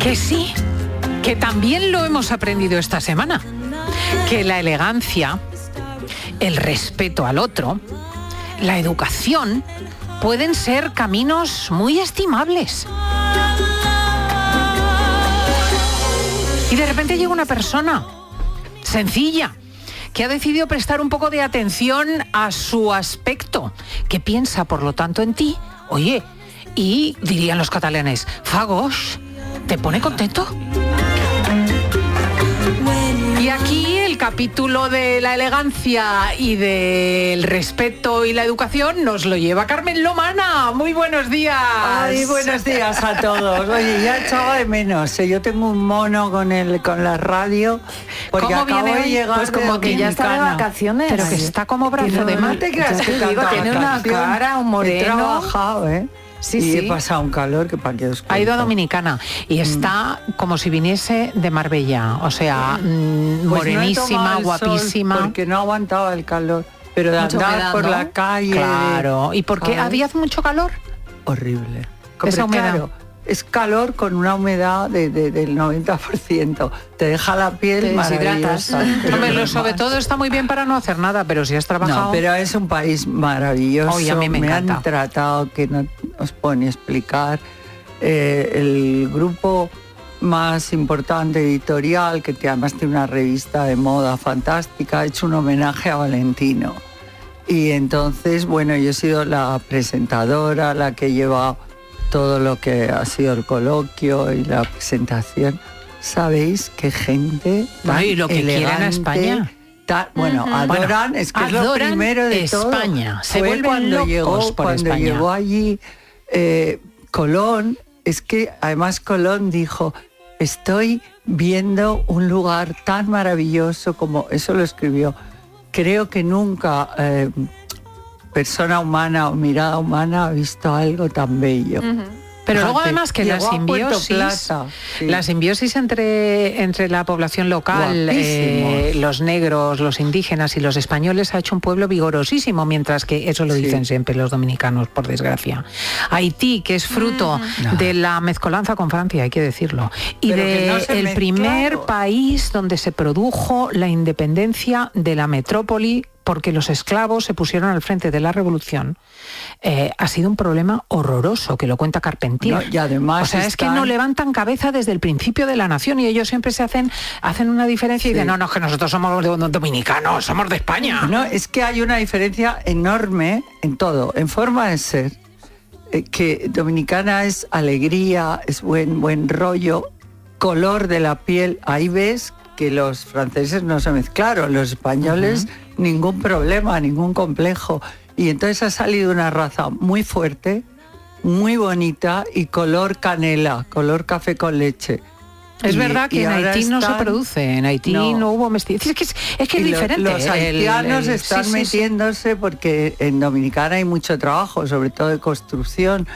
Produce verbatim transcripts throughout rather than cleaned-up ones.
Que sí, que también lo hemos aprendido esta semana. Que la elegancia, el respeto al otro, la educación pueden ser caminos muy estimables. Y de repente llega una persona sencilla que ha decidido prestar un poco de atención a su aspecto, que piensa, por lo tanto, en ti. Oye, y dirían los catalanes, fagos, ¿te pone contento? Y aquí el capítulo de la elegancia y del respeto y la educación nos lo lleva Carmen Lomana. Muy buenos días. Ay, buenos días a todos. Oye, ya echaba de menos. ¿eh? Yo tengo un mono con el con la radio. Porque ¿Cómo acabo viene de hoy? llegar Pues como que ya está de vacaciones. Pero que está como brazo de mar. ¿Te creas que digo, tanta tiene una vacación? cara, un He moreno. trabajado, ¿eh? Sí, y sí. he pasado un calor que para que os Ha ido a cuento. Dominicana y está mm. como si viniese de Marbella, o sea, mm, Pues no he morenísima, tomado el sol guapísima. porque no aguantaba el calor. Pero de Mucha andar humedad, por ¿no? la calle... Claro, ¿y por qué ¿sabes? había mucho calor? Horrible. Esa Hombre, humedad. claro, es calor con una humedad de, de- del noventa por ciento. Te deja la piel Te deshidratas. maravillosa. pero Hombre, lo no sobre más. todo está muy bien para no hacer nada, pero si has trabajado... No, pero es un país maravilloso. Oye, a mí me encanta. han tratado que no os puedo ni explicar. Eh, el grupo más importante editorial, que te- además tiene una revista de moda fantástica, ha hecho un homenaje a Valentino. Y entonces, bueno, yo he sido la presentadora, la que lleva todo lo que ha sido el coloquio y la presentación. ¿Sabéis qué gente tan Ay, lo que quieren a elegante, España. tan- bueno, Ujú. adoran, Bueno, es que es lo adoran primero de todo. España. Se Fue vuelven cuando locos llegó, por cuando España. llegó allí eh, Colón, es que además Colón dijo, estoy viendo un lugar tan maravilloso como, eso lo escribió, creo que nunca eh, persona humana o mirada humana ha visto algo tan bello. Pero luego Fíjate, además que la llegó a Puerto simbiosis, Plata, sí. la simbiosis entre, entre la población local, eh, Guapísimos. los negros, los indígenas y los españoles ha hecho un pueblo vigorosísimo, mientras que eso lo Sí. dicen siempre los dominicanos, por desgracia. Haití, que es fruto No. de la mezcolanza con Francia, hay que decirlo, y Pero que de no se el mezclaron. primer país donde se produjo la independencia de la metrópoli, porque los esclavos se pusieron al frente de la revolución, eh, ha sido un problema horroroso, que lo cuenta Carpentier. No, y además o sea, es que están- no levantan cabeza desde el principio de la nación y ellos siempre se hacen, hacen una diferencia y Sí. dicen, no, no, es que nosotros somos de- dominicanos, somos de España. No, es que hay una diferencia enorme en todo, en forma de ser, eh, que dominicana es alegría, es buen, buen rollo, color de la piel, ahí ves que los franceses no se mezclaron, los españoles ningún problema, ningún complejo, y entonces ha salido una raza muy fuerte, muy bonita y color canela, color café con leche. Es Y- verdad que y en ahora Haití no se están- produce, en Haití no, No. hubo mestizaje. Es que es, es, que es Y lo- diferente. Los el- haitianos el- están sí, sí, sí. metiéndose porque en Dominicana hay mucho trabajo, sobre todo de construcción,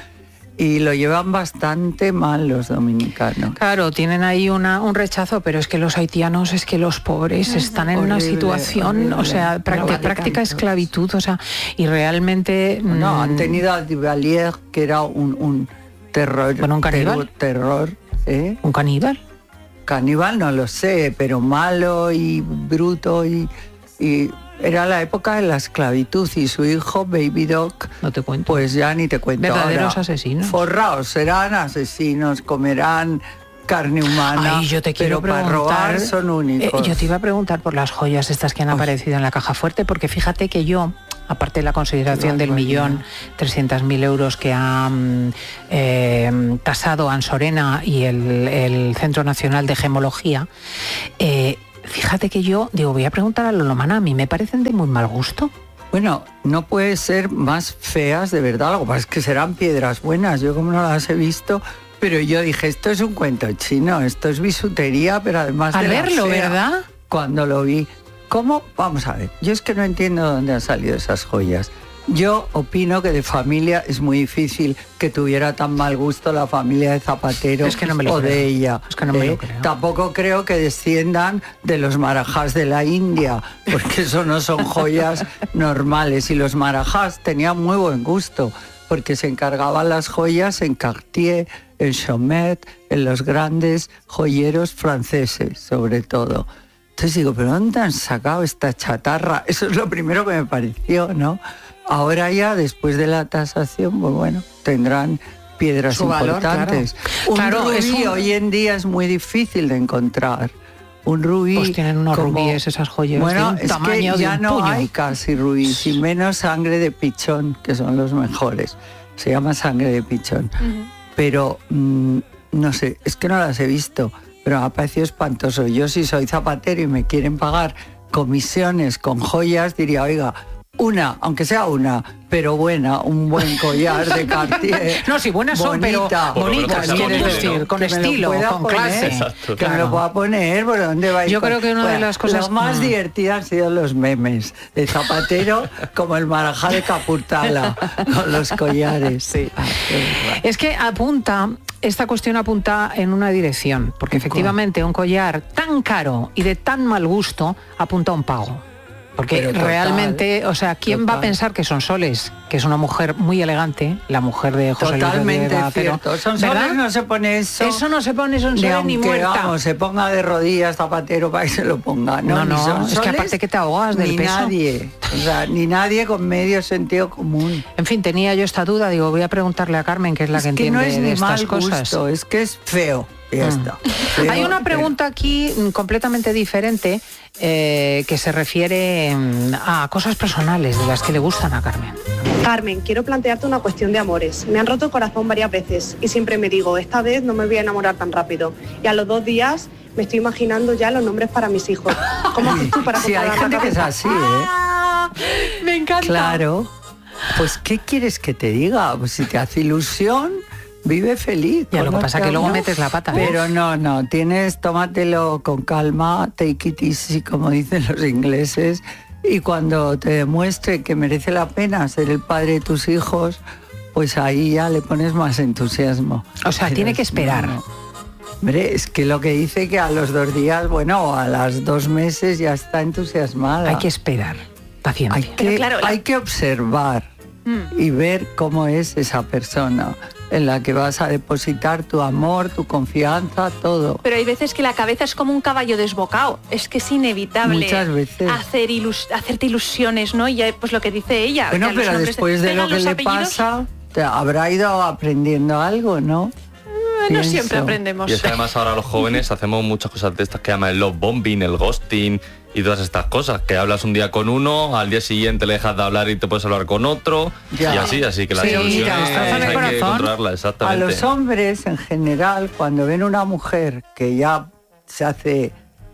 y lo llevan bastante mal los dominicanos. Claro, tienen ahí una, un rechazo, pero es que los haitianos, es que los pobres están en una Horrible, situación, horrible. o sea, No práctica, vale práctica tanto. esclavitud, o sea, y realmente... No, mm, han tenido a Duvalier, que era un, un terror. Bueno, un caníbal. Terror, ¿eh? ¿Un caníbal? Caníbal no lo sé, pero malo y bruto y... y era la época de la esclavitud y su hijo, Baby Doc, No te cuento. pues ya ni te cuento. Verdaderos ahora. asesinos. Forraos, serán asesinos, comerán carne humana. Ay, yo te quiero pero preguntar, para robar son únicos. eh, yo te iba a preguntar por las joyas estas que han Uy. aparecido en la caja fuerte, porque fíjate que yo, aparte de la consideración Qué del barbaridad. millón trescientos mil euros que ha mm, eh, tasado Ansorena y el, el Centro Nacional de Gemología, eh, fíjate que yo, digo, voy a preguntar a Lomana, a mí me parecen de muy mal gusto. Bueno, no puede ser más feas de verdad, algo más que serán piedras buenas, yo como no las he visto, pero yo dije, esto es un cuento chino, esto es bisutería, pero además Al de la verlo, fea. ¿verdad? Cuando lo vi, ¿cómo? Vamos a ver, yo es que no entiendo dónde han salido esas joyas. Yo opino que de familia es muy difícil que tuviera tan mal gusto la familia de Zapatero Es que no me lo o creo. de ella. Es que no me lo ¿eh? creo. Tampoco creo que desciendan de los marajás de la India, porque eso no son joyas normales. Y los marajás tenían muy buen gusto, porque se encargaban las joyas en Cartier, en Chomet, en los grandes joyeros franceses, sobre todo. Entonces digo, ¿pero dónde han sacado esta chatarra? Eso es lo primero que me pareció, ¿no? Ahora ya, después de la tasación, pues bueno, tendrán piedras su importantes. Valor, claro. Un claro, rubí un... hoy en día es muy difícil de encontrar. Un rubí... Pues tienen unos como, rubíes esas joyas. Bueno, de un es tamaño que ya de un no puño. hay casi rubíes, y menos sangre de pichón, que son los mejores. Se llama sangre de pichón. Uh-huh. Pero, mmm, no sé, es que no las he visto, pero me ha parecido espantoso. Yo, si soy zapatero y me quieren pagar comisiones con joyas, diría, oiga, una, aunque sea una, pero buena, un buen collar de Cartier. No, sí, buenas son, bonita, pero bonitas, quieres decir, con estilo, con poner, clase. Exacto. Que claro. me lo pueda poner, ¿por dónde va a ir? Yo creo que una bueno, de las cosas... Lo más no. divertido han sido los memes de Zapatero, como el Marajá de Capurtala, con los collares. Sí. Es que apunta... Esta cuestión apunta en una dirección, porque efectivamente un collar tan caro y de tan mal gusto apunta a un pago. Porque total, realmente, o sea, ¿quién total. va a pensar que Sonsoles, que es una mujer muy elegante, la mujer de José Luis Totalmente Rodríguez, cierto. pero, Sonsoles no se pone eso. Eso no se pone Sonsoles ni, ni muerta. Vamos, se ponga de rodillas Zapatero para que se lo ponga. No, no, no Sonsoles, es que aparte que te ahogas del ni peso. nadie, o sea, ni nadie con medio sentido común. En fin, tenía yo esta duda, digo, voy a preguntarle a Carmen, que es la es que, que entiende no es de ni estas mal cosas. Gusto, es que es feo. Ya mm. está. Feo, Hay una pregunta feo. aquí completamente diferente eh, que se refiere a cosas personales de las que le gustan a Carmen. Carmen, quiero plantearte una cuestión de amores. Me han roto el corazón varias veces y siempre me digo, esta vez no me voy a enamorar tan rápido. Y a los dos días me estoy imaginando ya los nombres para mis hijos. ¿Cómo haces tú para sí, hay gente que es así, ¿eh? Me encanta. Claro. Pues, ¿qué quieres que te diga? Pues si te hace ilusión, vive feliz. Ya, lo que pasa es que luego no, metes la pata. Pero ¿eh? no, no, tienes, tómatelo con calma, take it easy, como dicen los ingleses, y cuando te demuestre que merece la pena ser el padre de tus hijos, pues ahí ya le pones más entusiasmo. O sea, pero tiene que esperar. No, no. Hombre, es que lo que dice que a los dos días, bueno, a las dos meses ya está entusiasmada. Hay que esperar, paciencia. Hay que, claro, la... hay que observar mm. y ver cómo es esa persona en la que vas a depositar tu amor, tu confianza, todo. Pero hay veces que la cabeza es como un caballo desbocado, es que es inevitable. Muchas veces. Hacer ilus- hacerte ilusiones, ¿no? Y ya, pues lo que dice ella. Bueno, pero después de lo que le pasa, te habrá ido aprendiendo algo, ¿no? No siempre aprendemos. Y es que además ahora los jóvenes hacemos muchas cosas de estas que llaman el love bombing, el ghosting y todas estas cosas, que hablas un día con uno, al día siguiente le dejas de hablar y te puedes hablar con otro, ya. y así, así que las sí, ilusiones hay corazón. que controlarlas, exactamente. A los hombres en general, cuando ven una mujer que ya se hace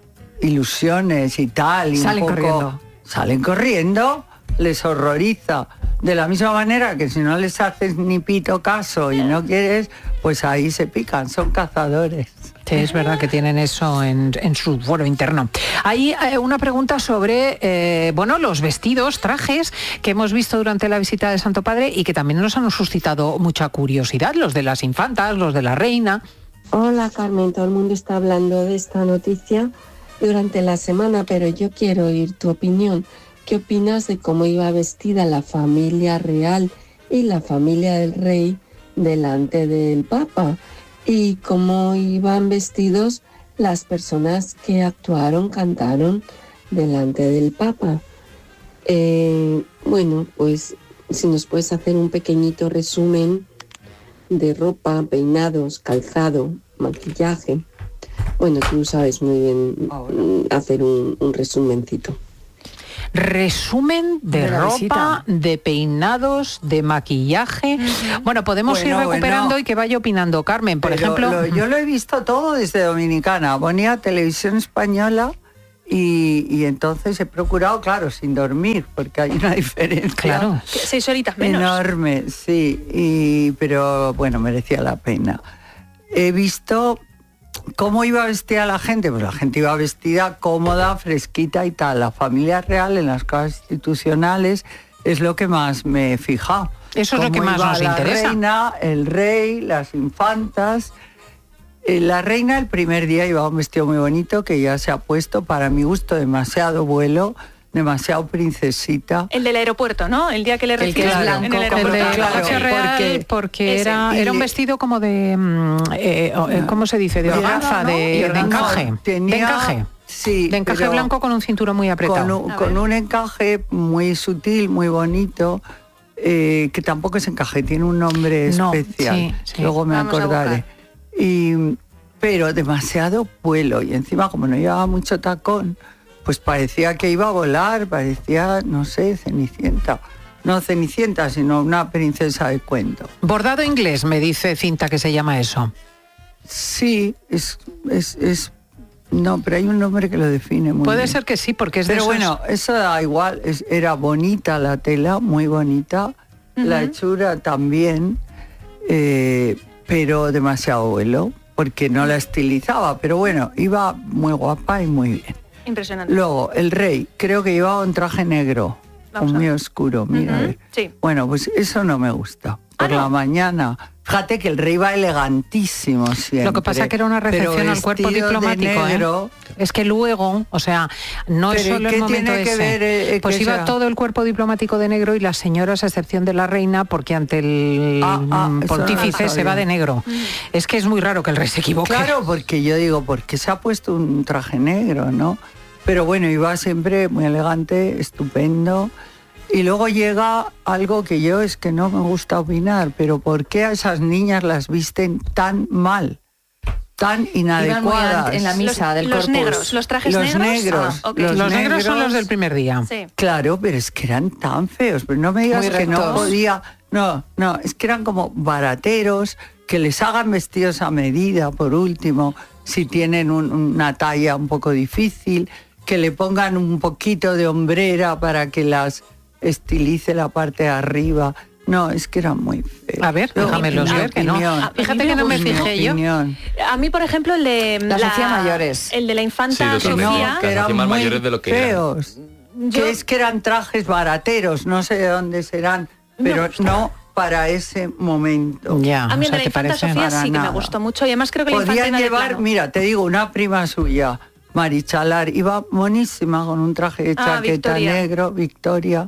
ilusiones y tal, y salen un poco, corriendo. Salen corriendo, les horroriza. De la misma manera que si no les haces ni pito caso y no quieres, pues ahí se pican, son cazadores. Sí, es verdad que tienen eso en, en su fuero interno. Hay eh, una pregunta sobre, eh, bueno, los vestidos, trajes que hemos visto durante la visita del Santo Padre y que también nos han suscitado mucha curiosidad, los de las infantas, los de la reina. Hola Carmen, todo el mundo está hablando de esta noticia durante la semana, pero yo quiero oír tu opinión. ¿Qué opinas de cómo iba vestida la familia real y la familia del rey delante del Papa? Y cómo iban vestidos las personas que actuaron, cantaron delante del Papa. Eh, bueno, pues si nos puedes hacer un pequeñito resumen de ropa, peinados, calzado, maquillaje. Bueno, tú sabes muy bien hacer un, un resumencito. Resumen de, de ropa, visita. de peinados, de maquillaje. Uh-huh. Bueno, podemos bueno, ir recuperando bueno. y que vaya opinando Carmen, por Pero ejemplo. Lo, yo lo he visto todo desde Dominicana. Ponía televisión española y, y entonces he procurado, claro, sin dormir, porque hay una diferencia. Claro. Seis horitas menos. Enorme, sí. Y, pero bueno, merecía la pena. He visto... ¿Cómo iba vestida la gente? Pues la gente iba vestida cómoda, fresquita y tal. La familia real en las casas institucionales es lo que más me he fijado. Eso es lo que más nos la interesa. La reina, el rey, las infantas. Eh, la reina el primer día iba un vestido muy bonito que ya se ha puesto, para mi gusto, demasiado vuelo, demasiado princesita. El del aeropuerto, ¿no? El día que le El que recibieron es en blanco, el el aeropuerto. de Claro, Palacio Real, porque- porque, ese. era, era un Y- vestido como de, mm, eh, eh, ¿cómo se dice? De Era- organza, ¿no? de, Y de organza. encaje. Tenía- de encaje. Sí, De encaje pero blanco con un cinturón muy apretado. con un, A con ver. un encaje muy sutil, muy bonito, eh, que tampoco es encaje, tiene un nombre No, especial. sí, sí. Luego me Vamos a acordaré. Y, pero demasiado vuelo, y encima como no llevaba mucho tacón, pues parecía que iba a volar, parecía, no sé, Cenicienta. No Cenicienta, sino una princesa de cuento. Bordado inglés, me dice Cinta que se llama eso. Sí, es, es, es- no, pero hay un nombre que lo define muy Puede bien. ser que sí, porque es de Pero esos- bueno, eso da igual, es- era bonita la tela, muy bonita, la hechura también, eh, pero demasiado vuelo, porque no la estilizaba, pero bueno, iba muy guapa y muy bien. Impresionante. Luego, el rey, creo que llevaba un traje negro, Vamos a muy ver. oscuro, mira. a Ujú, ver. sí. Bueno, pues eso no me gusta. Por Ah, ¿no? la mañana. Fíjate que el rey va elegantísimo siempre. Lo que pasa que era una pero recepción al cuerpo vestido de diplomático, negro, ¿eh? Es que luego, o sea, no es Pero ¿y solo qué el momento tiene que ese. ver, eh, pues que iba sea? todo el cuerpo diplomático de negro y las señoras, a excepción de la reina, porque ante el Ah, ah, mm, eso no lo pontífice se sabía. va de negro. Es que es muy raro que el rey se equivoque. Claro, porque yo digo, ¿por qué se ha puesto un traje negro, no? Pero bueno, iba siempre muy elegante, estupendo. Y luego llega algo que yo es que no me gusta opinar, pero ¿por qué a esas niñas las visten tan mal, tan Iban muy inadecuadas? an- en la misa Los, del los Corpus. negros, los trajes Los negros. negros, Ah, ok. los Los negros son negros- los del primer día. Sí. Claro, pero es que eran tan feos, pero no me digas Muy que no rectos. podía, no, no, es que eran como barateros, que les hagan vestidos a medida, por último, si tienen un- una talla un poco difícil, que le pongan un poquito de hombrera para que las estilice la parte de arriba. No, es que eran muy feos. A ver, Yo, déjamelos mi ver, que no. opinión, Ah, fíjate que no me mi fijé yo. opinión. A mí, por ejemplo, el de Las la, hacía mayores. el de la Sí, infanta los Que hacía- no, Sofía. que Las eran hacía más muy mayores de lo que eran. feos. Yo- Que es que eran trajes barateros, no sé de dónde serán, pero no para ese momento. Ya, A mí o el sea, de la ¿te infanta parece? Sofía Para sí que me nada. gustó mucho y además creo que la infanta Podían iba de llevar, plano. mira, te digo, una prima suya, Marichalar, iba monísima con un traje de Ah, chaqueta Victoria. negro, Victoria,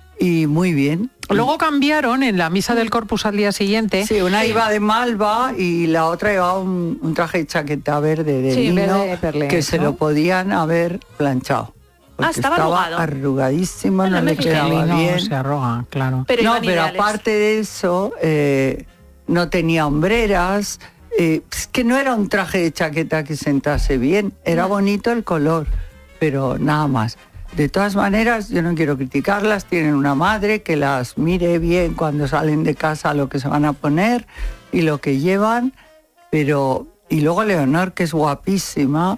y muy bien. Luego cambiaron en la misa del Corpus al día siguiente. Sí, una iba de malva y la otra llevaba un, un traje de chaqueta verde de Sí, lino verde perlé, que se ¿no? lo podían haber planchado. Porque estaba arrugado. arrugadísimo, Bueno, no me le fijé. quedaba El lino bien. se arroga, claro. Pero no, iban pero ideales. aparte de eso, eh, no tenía hombreras, eh, es que no era un traje de chaqueta que sentase bien, era bonito el color, pero nada más. De todas maneras, yo no quiero criticarlas, tienen una madre que las mire bien cuando salen de casa lo que se van a poner y lo que llevan, pero... Y luego Leonor, que es guapísima,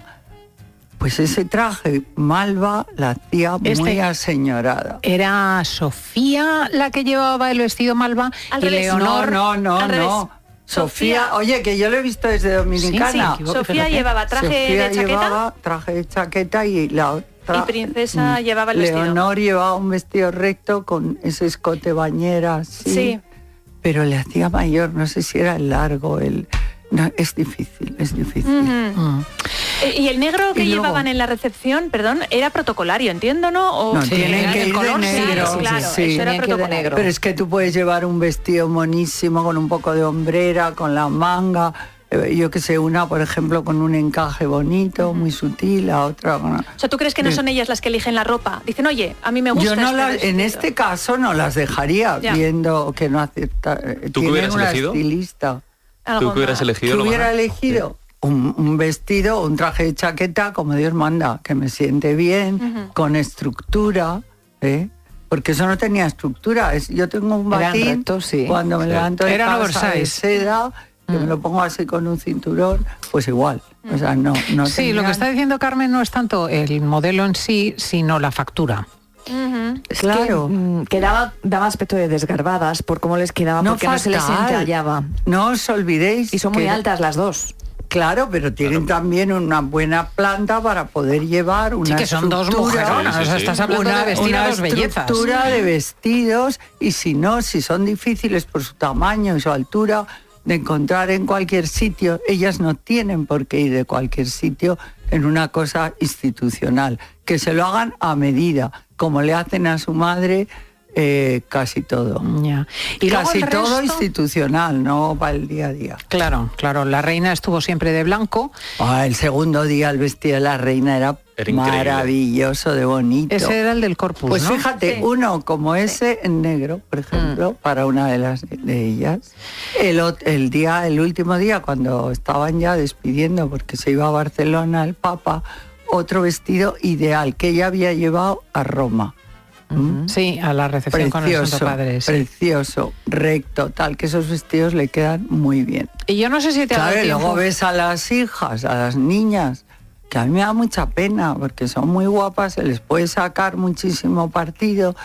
pues ese traje malva la hacía muy Este- aseñorada. Era Sofía la que llevaba el vestido malva Al y revés. Leonor... No, no, no, al revés. no. Sofía, Sofía- oye, que yo lo he visto desde Dominicana. Sí, sí, equivoco, Sofía fíjate. llevaba traje Sofía de chaqueta llevaba traje de chaqueta y la otra... y Princesa mm, llevaba el vestido. Leonor llevaba un vestido recto con ese escote bañera, así. Sí. Pero le hacía mayor, no sé si era el largo, el... No, es difícil, es difícil. Ujú. Mm. Eh, Y el negro que Y luego- llevaban en la recepción, perdón, era protocolario, entiendo, ¿no? O No, Sí, tienen era que el ir de color, sí, negro. Claro, claro, sí, sí. eso era Tenían que ir de protocolario. negro. Pero es que tú puedes llevar un vestido monísimo con un poco de hombrera, con la manga, eh, yo que sé, una, por ejemplo, con un encaje bonito, muy sutil, la otra con... O sea, ¿tú crees que no son ellas las que eligen la ropa? Dicen, oye, a mí me gusta Yo no este la- vestido. en este caso no las dejaría, Ya. viendo que no acepta. eh, ¿Tú qué tienen hubieras una elegido? estilista. Algo ¿Tú que hubieras más. elegido? ¿Qué lo hubiera más- elegido? Un, un vestido, un traje de chaqueta, como Dios manda, que me siente bien, con estructura, ¿eh? Porque eso no tenía estructura. Es, yo tengo un Eran batín, rectos, sí. cuando me Sí. levanto de Eran casa de oversize. seda, que me lo pongo así con un cinturón, pues igual. O sea, no, no Sí, lo que tenían- está diciendo Carmen no es tanto el modelo en sí, sino la factura. Ujú. Es Claro. que, mm, que daba, daba aspecto de desgarbadas por cómo les quedaba, No, porque no se les fatal. entallaba. No os olvidéis. Y son muy que- altas las dos. Claro, pero tienen también una buena planta para poder llevar una Sí, que son dos estructura, mujeronas, Sí, sí, o sea, sí. estás hablando una, de vestir una a dos bellezas. estructura de vestidos, y si no, si son difíciles por su tamaño y su altura, de encontrar en cualquier sitio. Ellas no tienen por qué ir de cualquier sitio en una cosa institucional. Que se lo hagan a medida, como le hacen a su madre eh, casi todo. Ya. Y casi luego el todo resto... institucional, no para el día a día. Claro, claro. La reina estuvo siempre de blanco. Ah, el segundo día el vestido de la reina era, Era maravilloso, de bonito. Ese era el del Corpus, Pues ¿no? fíjate, Sí. uno como ese en negro, por ejemplo, Mm. para una de las de ellas. El, ot- el día, el último día, cuando estaban ya despidiendo porque se iba a Barcelona el Papa, otro vestido ideal que ella había llevado a Roma. ¿Mm? Sí, a la recepción con el Santo Precioso, Padre. Sí. precioso, recto, tal, que esos vestidos le quedan muy bien. Y yo no sé si te ha Claro, dado y luego tiempo. ves a las hijas, a las niñas, que a mí me da mucha pena, porque son muy guapas, se les puede sacar muchísimo partido,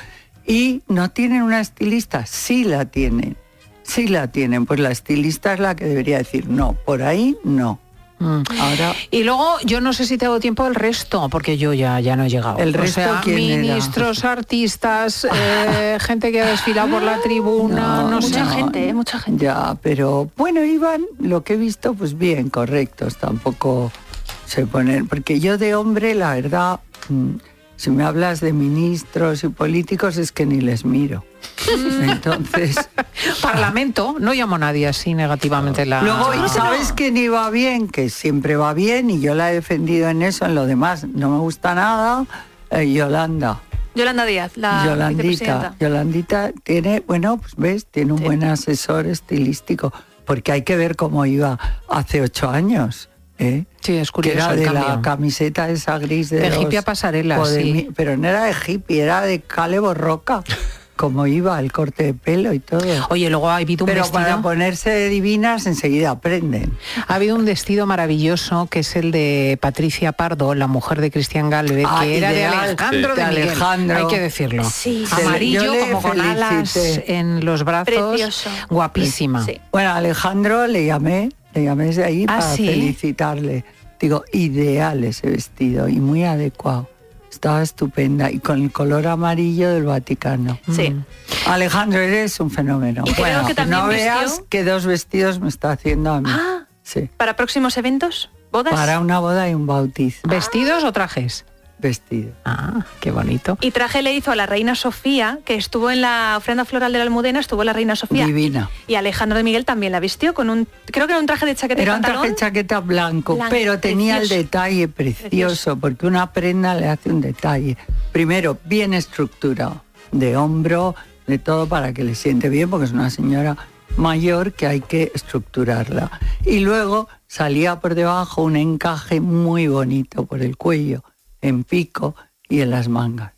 y no tienen una estilista. Sí la tienen, sí la tienen. Pues la estilista es la que debería decir, no, por ahí no. Mm. Ahora, Y luego, yo no sé si te hago tiempo el resto, porque yo ya, ya no he llegado. ¿El resto o sea, quién era? ministros, artistas, eh, gente que ha desfilado por la tribuna, no, No, sé. Mucha no, gente, ¿eh? Mucha gente. ya, pero bueno, iban, lo que he visto, pues bien, correctos, tampoco se ponen, porque yo de hombre, la verdad, mm, si me hablas de ministros y políticos, es que ni les miro. Entonces, Parlamento, no llamo a nadie así negativamente la... luego, ¿y sabes quién iba bien? Que siempre va bien, y yo la he defendido en eso, en lo demás no me gusta nada, eh, Yolanda. Yolanda Díaz, la Yolandita, vicepresidenta. Yolandita tiene, bueno, pues ves, tiene un Sí. buen asesor estilístico, porque hay que ver cómo iba hace ocho años, ¿eh? Sí, es Que curioso era el de cambio. la camiseta esa gris de, De los- hippie a pasarela, o de sí. mi- pero no era de hippie, era de Calebo Roca, como iba el corte de pelo y todo. Oye, luego ha habido un Pero vestido... para ponerse divinas enseguida aprenden. Ha habido un vestido maravilloso que es el de Patricia Pardo, la mujer de Cristian Galvez, Ah, que era ideal. de Alejandro Sí. de De Miguel, Alejandro. hay que decirlo. Sí. Se le- Amarillo, yo le como con alas felicité. en los brazos. Precioso. Guapísima. Sí. Bueno, Alejandro le llamé, le llamé desde ahí ¿Ah, para sí? felicitarle. Digo, ideal ese vestido y muy adecuado. Estaba estupenda y con el color amarillo del Vaticano. Sí. Mm. Alejandro, eres un fenómeno. Y creo Bueno, que pues no también vistió- veas qué dos vestidos me está haciendo a mí. Ah. Sí. ¿Para próximos eventos? ¿Bodas? Para una boda y un bautizo. ¿Vestidos o trajes? Vestido. Ah, qué bonito. Y traje le hizo a la reina Sofía, que estuvo en la ofrenda floral de la Almudena, estuvo la reina Sofía. Divina. Y Alejandro de Miguel también la vistió con un, creo que era un traje de chaqueta y Era un pantalón. traje de chaqueta blanco, Blanco, pero tenía precioso. el detalle precioso, Precioso. porque una prenda le hace un detalle. Primero, bien estructurado, de hombro, de todo para que le siente bien, porque es una señora mayor que hay que estructurarla. Y luego salía por debajo un encaje muy bonito por el cuello, en pico y en las mangas.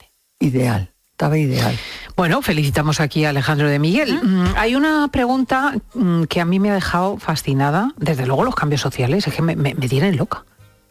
Ideal, estaba ideal. Bueno, felicitamos aquí a Alejandro de Miguel. Mm, Hay una pregunta mm, que a mí me ha dejado fascinada. Desde luego los cambios sociales, es que me, me- me tienen loca.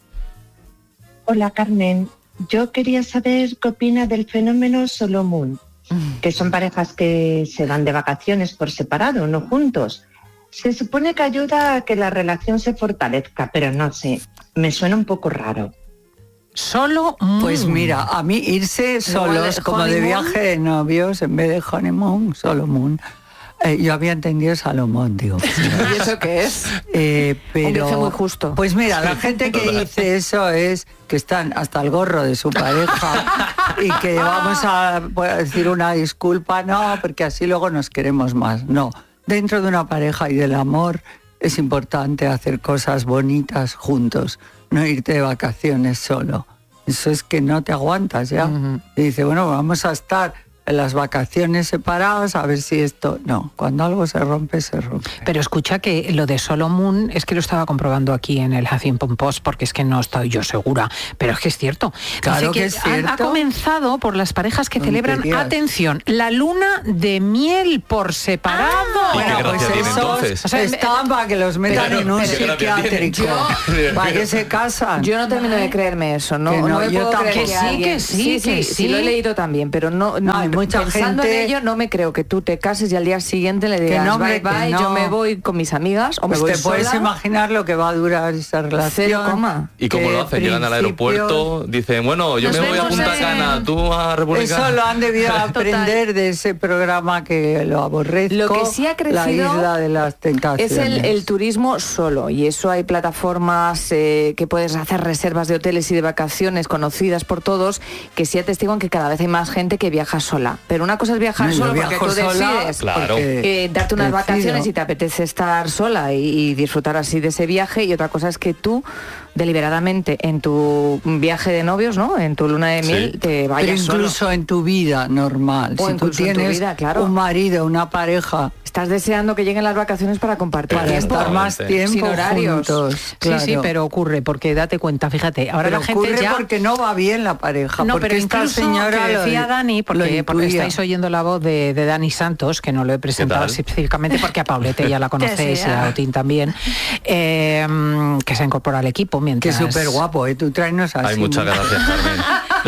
Hola Carmen, yo quería saber qué opina del fenómeno Solo Moon, que son parejas que se van de vacaciones por separado, no juntos. Se supone que ayuda a que la relación se fortalezca, pero no sé, me suena un poco raro. Solo Moon. Pues mira, a mí irse solos, de como de honeymoon. viaje de novios, en vez de honeymoon, solo moon. Eh, yo había entendido Salomón, digo. ¿Y eso qué es? Eh, pero, Un viaje muy justo. Pues mira, la gente que dice eso es que están hasta el gorro de su pareja y que vamos a pues, decir una disculpa, no, porque así luego nos queremos más. No, dentro de una pareja y del amor es importante hacer cosas bonitas juntos, no irte de vacaciones solo. Eso es que no te aguantas ya. Ujú. Y dice, bueno, vamos a estar en las vacaciones separadas a ver si esto... No, cuando algo se rompe, se rompe. Pero escucha que lo de Solo Moon es que lo estaba comprobando aquí en el Huffington Post porque es que no estoy yo segura, pero es que es cierto. Claro Dice que es ha- cierto. Ha, comenzado por las parejas que celebran, Tonterías. atención, la luna de miel por separado. ¿Y qué gracia tiene, esos entonces? O sea, están para que los metan Pero- en un pero- ¿qué gracia psiquiátrico. tiene? ¿Para qué se casan? Yo no termino de creerme eso, ¿no? Que no, no me yo puedo creer tampoco. que Que sí, alguien- que sí, que sí. lo he leído también, pero no, No, a mí mucha pensando gente... en ello, no me creo que tú te cases y al día siguiente le digas, Que no, bye, hombre, que bye, no. yo me voy con mis amigas o me Pues voy te puedes sola. imaginar lo que va a durar esa relación. Cero coma. ¿Y cómo que lo hacen? Llegan al principio- aeropuerto, dicen, bueno, yo Nos me voy a vemos Punta en- Cana, tú a República. Eso lo han debido aprender de ese programa que lo aborrezco. Lo que sí ha crecido La isla de las tentaciones. es el, el turismo solo, y eso hay plataformas eh, que puedes hacer reservas de hoteles y de vacaciones conocidas por todos, que sí atestiguan que cada vez hay más gente que viaja sola. Pero una cosa es viajar No, yo solo porque viajo tú sola decides Claro. porque eh, darte unas decido. vacaciones y te apetece estar sola y, y disfrutar así de ese viaje, y otra cosa es que tú deliberadamente en tu viaje de novios, ¿no? En tu luna de miel Sí. te Pero vayas incluso solo. en tu vida normal. O si tú incluso en tu tienes vida, claro. un marido, una pareja, Estás deseando que lleguen las vacaciones para compartir para tiempo. estar más Exactamente. tiempo Sin horarios. juntos. Claro. Sí, sí, pero ocurre, porque date cuenta, fíjate, ahora Pero la gente ocurre ya... porque no va bien la pareja. No, porque pero esta incluso señora que lo- decía Dani, lo porque, porque intuía. estáis oyendo la voz de, de Dani Santos, que no lo he presentado tal? específicamente porque a Paulete ya la conocéis y sea. a Otín también, eh, que se incorpora al equipo Que mientras... es súper guapo, ¿eh? Tú tráenos así. Ay, muchas mucho. gracias, Carmen.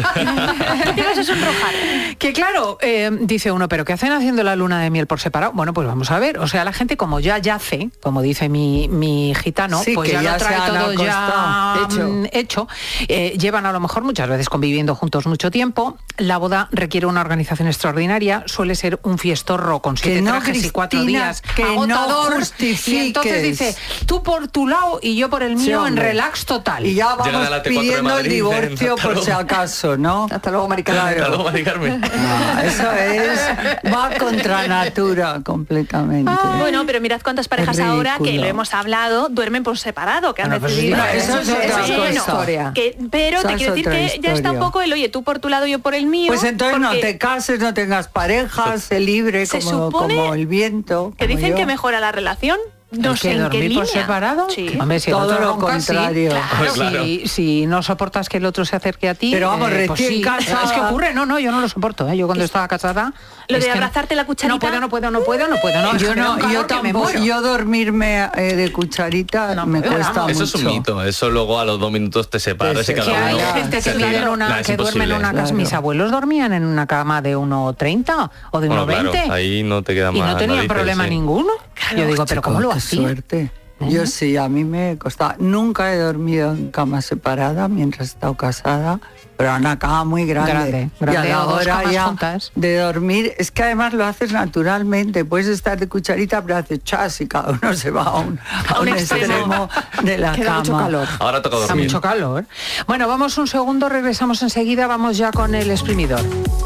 Te ibas a sonrojar. Que claro, eh, dice uno, ¿pero qué hacen haciendo la luna de miel por separado? Bueno, pues vamos a ver. O sea, la gente como ya yace, como dice mi, mi gitano, Sí, pues que ya, ya lo trae se han todo ya acostado. mm, hecho. Eh, llevan a lo mejor muchas veces conviviendo juntos mucho tiempo. La boda requiere una organización extraordinaria. Suele ser un fiestorro con siete Que no, trajes y cuatro Cristina, días. que no agotador. justifiques. Y entonces dice, tú por tu lado y yo por el Sí, mío en hombre. relax total. Y ya Llegan vamos a la T cuatro de pidiendo el Madrid, divorcio dicen, hasta por luego. si acaso, ¿no? Hasta luego, Mari Carmen. Hasta luego, Mari Carmen. No, eso es, va contra natura completamente. Ah, bueno, pero mirad cuántas parejas Es ahora, que ridículo. lo hemos hablado, duermen por separado, que han Bueno, pues es decidido... diferente. Eso es otra Bueno, cosa. que- pero Esa te es quiero decir otra que ya está historia. un poco el, oye, tú por tu lado, yo por el mío. Pues entonces no porque te cases, no tengas parejas, sé libre Se como, supone como el viento. que como dicen yo. que mejora la relación. No ¿El sé que en qué dormir línea. por separado? Sí. Hombre, si el Todo otro lo ronca, sí. contrario. Claro, Claro. Si, si no soportas que el otro se acerque a ti, Pero vamos, eh, pues recién sí. casada- Es que ocurre, no, no, yo no lo soporto. ¿eh? Yo cuando estaba casada... Lo es de que no- abrazarte la cucharita. No puedo, no puedo, no puedo, no puedo. No, es yo que me da no, un yo calor que me tampoco, muero. yo dormirme eh, de cucharita No, me pero cuesta vamos, mucho. Eso es un mito, eso luego a los dos minutos te separas Te y cada Que hay uno gente se que, vive gira. en una, Nah, es que duerme en imposible. una casa. Claro. Mis abuelos dormían en una cama de uno treinta o de uno Bueno, veinte. claro, ahí no te queda y más no tenían narices, problema sí. ninguno. Yo digo, pero ¿cómo lo Qué hacían? suerte. Yo sí, a mí me costaba. Nunca he dormido en cama separada mientras he estado casada, pero en una cama muy grande. Grande, y a grande, la o dos hora camas ya juntas. de dormir, es que además lo haces naturalmente. Puedes estar de cucharita, pero haces chas y cada uno se va a un, a un un extremo. extremo de la Queda cama. mucho calor. Ahora toca Está dormir. mucho calor. Bueno, vamos un segundo, regresamos enseguida, vamos ya con el exprimidor.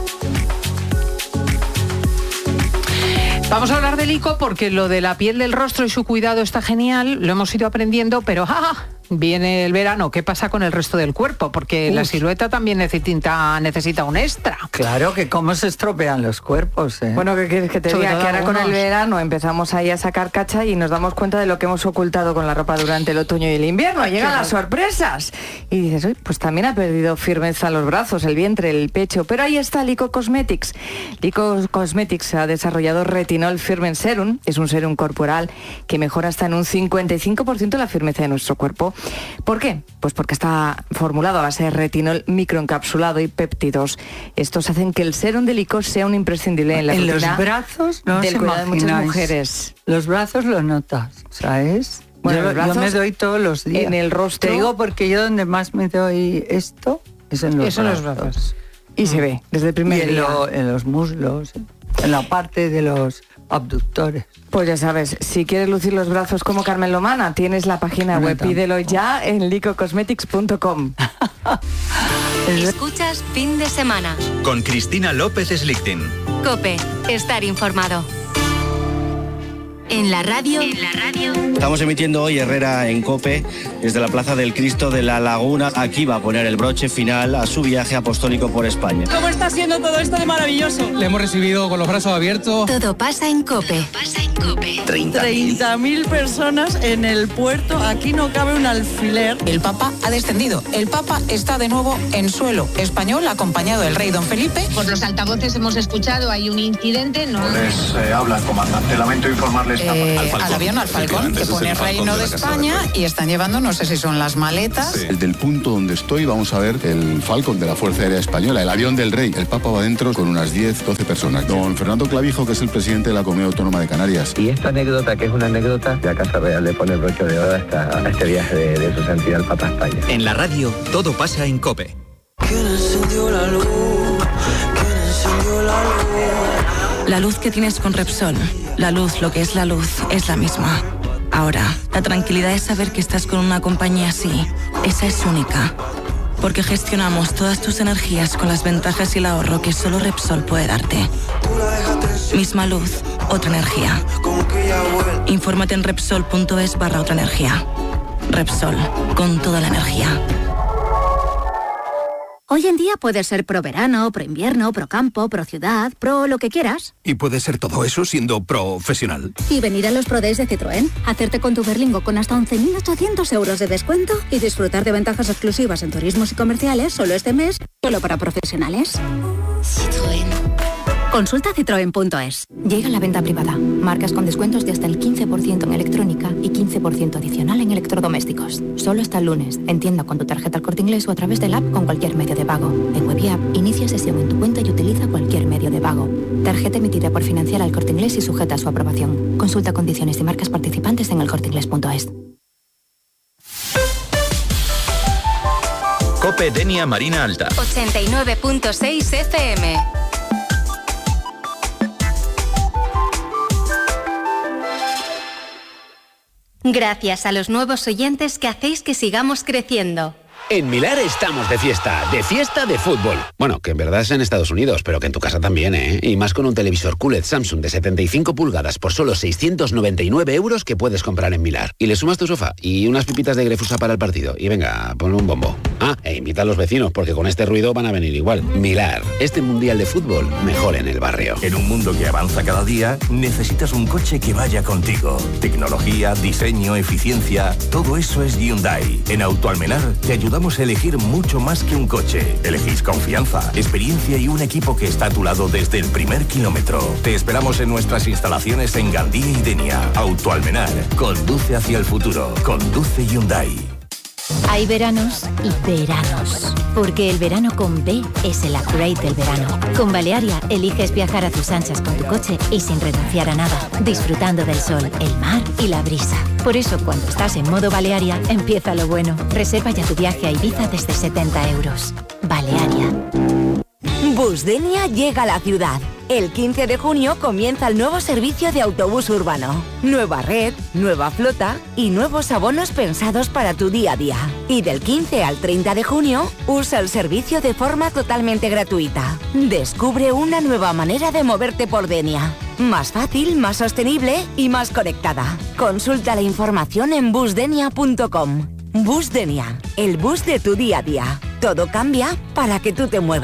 Vamos a hablar del ico porque lo de la piel del rostro y su cuidado está genial, lo hemos ido aprendiendo, pero ¡ah! Viene el verano, ¿qué pasa con el resto del cuerpo? Porque la silueta también necesita, necesita un extra. Claro, que cómo se estropean los cuerpos. ¿eh? Bueno, ¿qué quieres que te Sobre diga? todo Que ahora con el algunos. verano empezamos ahí a sacar cacha y nos damos cuenta de lo que hemos ocultado con la ropa durante el otoño y el invierno. Llegan las sorpresas. Y dices, "Uy, pues también ha perdido firmeza los brazos, el vientre, el pecho". Pero ahí está Lico Cosmetics. Lico Cosmetics ha desarrollado Retinol Firmen Serum. Es un serum corporal que mejora hasta en un cincuenta y cinco por ciento la firmeza de nuestro cuerpo. ¿Por qué? Pues porque está formulado a base de retinol microencapsulado y péptidos. Estos hacen que el serum de Lico sea un imprescindible en la en los rutina brazos no del os cuidado de muchas imagináis. mujeres. Los brazos lo notas, ¿sabes? Bueno, yo, los brazos yo me doy todos los días. en el rostro. Te digo porque yo donde más me doy esto es en los Eso en brazos. los brazos. Y se ve desde el Y primer en, día. lo- en los muslos, en la parte de los abductores. Pues ya sabes, si quieres lucir los brazos como Carmen Lomana, tienes la página Bueno, web, tampoco. pídelo ya en lico cosmetics punto com. Escuchas Fin de Semana. Con Cristina López Slichting. COPE. Estar informado. En la radio. En la radio. Estamos emitiendo hoy Herrera en COPE desde la Plaza del Cristo de la Laguna. Aquí va a poner el broche final a su viaje apostólico por España. ¿Cómo está siendo todo esto de maravilloso? Le hemos recibido con los brazos abiertos. Todo pasa en COPE. Pasa en COPE. treinta mil personas en el puerto. Aquí no cabe un alfiler. El Papa ha descendido. El Papa está de nuevo en suelo español, acompañado del rey don Felipe. Por los altavoces hemos escuchado, hay un incidente. No... Les eh, habla el comandante. Lamento informarles eh, al avión, al Falcón, que pone Reino de España y están llevando, no sé si son las maletas. Sí. Desde el punto donde estoy vamos a ver el Falcon de la Fuerza Aérea Española, el avión del rey. El Papa va dentro con unas diez, doce personas. Don Fernando Clavijo, que es el presidente de la Comunidad Autónoma de Canarias. Y esta anécdota, que es una anécdota, la Casa Real le pone el broche de oro a, a este viaje de, de su santidad el Papa a España. En la radio, todo pasa en COPE. ¿Quién encendió la luz? ¿Quién encendió la luz? La luz que tienes con Repsol, la luz, lo que es la luz, es la misma. Ahora, la tranquilidad es saber que estás con una compañía así. Esa es única. Porque gestionamos todas tus energías con las ventajas y el ahorro que solo Repsol puede darte. Misma luz, otra energía. Infórmate en Repsol.es barra otra energía. Repsol, con toda la energía. Hoy en día puedes ser pro verano, pro invierno, pro campo, pro ciudad, pro lo que quieras. Y puedes ser todo eso siendo profesional. Y venir a los Pro Days de Citroën, hacerte con tu Berlingo con hasta once mil ochocientos euros de descuento y disfrutar de ventajas exclusivas en turismos y comerciales solo este mes, solo para profesionales. Citroën. Consulta citroen punto es. Llega la venta privada. Marcas con descuentos de hasta el quince por ciento en electrónica y quince por ciento adicional en electrodomésticos. Solo hasta el lunes. En tienda con tu tarjeta El Corte Inglés o a través del app con cualquier medio de pago. En web y app, inicia sesión en tu cuenta y utiliza cualquier medio de pago. Tarjeta emitida por Financiera El Corte Inglés y sujeta a su aprobación. Consulta condiciones y marcas participantes en el corte inglés punto es. COPE Denia Marina Alta. ochenta y nueve punto seis F M. Gracias a los nuevos oyentes que hacéis que sigamos creciendo. En Milar estamos de fiesta, de fiesta de fútbol. Bueno, que en verdad es en Estados Unidos, pero que en tu casa también, ¿eh? Y más con un televisor Q L E D Samsung de setenta y cinco pulgadas por solo seiscientos noventa y nueve euros que puedes comprar en Milar. Y le sumas tu sofá y unas pipitas de Grefusa para el partido. Y venga, ponle un bombo. Ah, e invita a los vecinos, porque con este ruido van a venir igual. Milar, este mundial de fútbol, mejor en el barrio. En un mundo que avanza cada día, necesitas un coche que vaya contigo. Tecnología, diseño, eficiencia, todo eso es Hyundai. En Autoalmenar te ayudamos a elegir mucho más que un coche. Elegís confianza, experiencia y un equipo que está a tu lado desde el primer kilómetro. Te esperamos en nuestras instalaciones en Gandía y Denia. Autoalmenar, conduce hacia el futuro. Conduce Hyundai. Hay veranos y veranos, porque el verano con B es el upgrade del verano. Con Balearia eliges viajar a tus anchas con tu coche y sin renunciar a nada, disfrutando del sol, el mar y la brisa. Por eso, cuando estás en modo Balearia, empieza lo bueno. Reserva ya tu viaje a Ibiza desde setenta euros. Balearia. Busdenia llega a la ciudad. El quince de junio comienza el nuevo servicio de autobús urbano. Nueva red, nueva flota y nuevos abonos pensados para tu día a día. Y del quince al treinta de junio, usa el servicio de forma totalmente gratuita. Descubre una nueva manera de moverte por Denia. Más fácil, más sostenible y más conectada. Consulta la información en busdenia punto com. Busdenia, el bus de tu día a día. Todo cambia para que tú te muevas.